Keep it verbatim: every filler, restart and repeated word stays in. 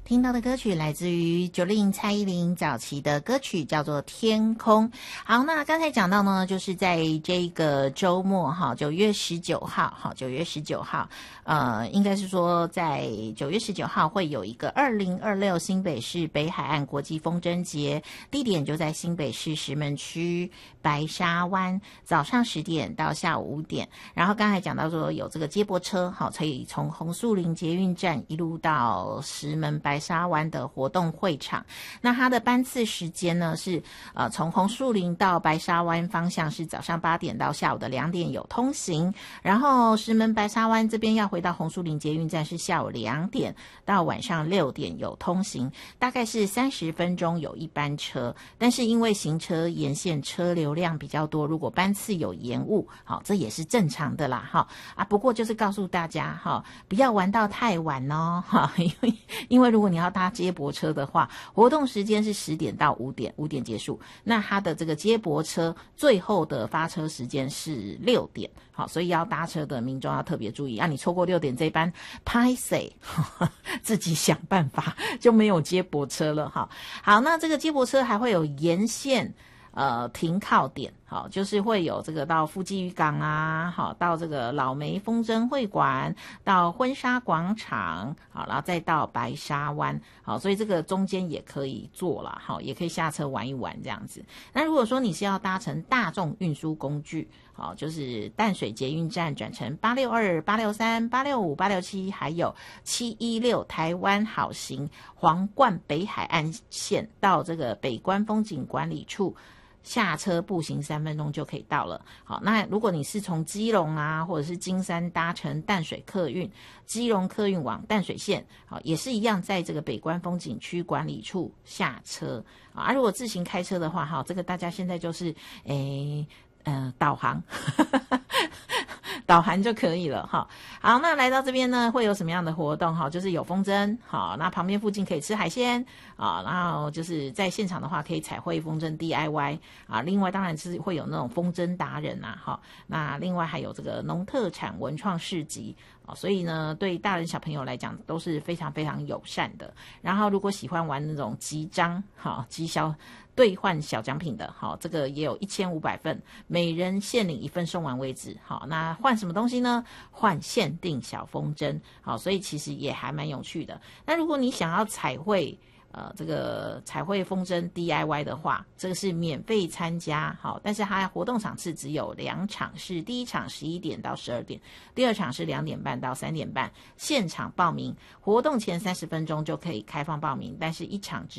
听到的歌曲来自于九零蔡依林早期的歌曲，叫做《天空》。好，那刚才讲到呢，就是在这个周末哈，九月十九号，好，九月十九号，呃，应该是说在九月十九号会有一个二零二六新北市北海岸国际风筝节，地点就在新北市石门区白沙湾，早上十点到下午五点。然后刚才讲到说有这个接驳车，好，可以从红树林捷运站一路到石门白沙湾的活动会场。那它的班次时间呢是呃从红树林到白沙湾方向是早上八点到下午的两点有通行，然后石门白沙湾这边要回到红树林捷运站是下午两点到晚上六点有通行，大概是三十分钟有一班车，但是因为行车沿线车流量比较多，如果班次有延误，好，这也是正常的啦哈啊。不过就是告诉大家哈，不要玩到太晚哦哈，因为因为如果你要搭接驳车的话，活动时间是十点到五点，五点结束。那它的这个接驳车最后的发车时间是六点，好，所以要搭车的民众要特别注意啊！你错过六点这班，拍谁自己想办法，就没有接驳车了哈。好，那这个接驳车还会有沿线呃停靠点。好，就是会有这个到富基渔港啊，好，到这个老梅风筝会馆，到婚纱广场，好，然后再到白沙湾，好，所以这个中间也可以坐啦，好，也可以下车玩一玩这样子。那如果说你是要搭乘大众运输工具，好，就是淡水捷运站转乘八六二、八六三、八六五、八六七，还有七一六台湾好行皇冠北海岸线到这个北关风景管理处。下车步行三分钟就可以到了。好，那如果你是从基隆啊，或者是金山搭乘淡水客运，基隆客运往淡水线，好，也是一样，在这个北关风景区管理处下车。啊，如果自行开车的话，哈，这个大家现在就是诶。呃，导航导航就可以了哈。好，那来到这边呢，会有什么样的活动哈？就是有风筝，好，那旁边附近可以吃海鲜啊，然后就是在现场的话可以彩绘风筝 D I Y 啊。另外当然是会有那种风筝达人呐，哈。那另外还有这个农特产文创市集啊，所以呢，对大人小朋友来讲都是非常非常友善的。然后如果喜欢玩那种集章，好，绩效兑换小奖品的，好，这个也有一千五百份，每人限领一份，送完为止。好，那换什么东西呢？换限定小风筝。好，所以其实也还蛮有趣的。那如果你想要彩绘呃，这个彩绘风筝 D I Y 的话，这个是免费参加，好，但是它活动场次只有两场，是第一场十一点到十二点，第二场是两点半到三点半，现场报名，活动前三十分钟就可以开放报名，但是一场只